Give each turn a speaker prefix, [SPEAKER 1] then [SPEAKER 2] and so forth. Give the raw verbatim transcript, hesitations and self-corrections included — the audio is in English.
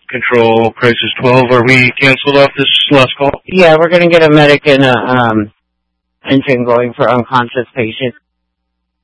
[SPEAKER 1] Control, Crisis twelve. Are we canceled off this last call?
[SPEAKER 2] Yeah, we're going to get a medic and a um, engine going for unconscious patient.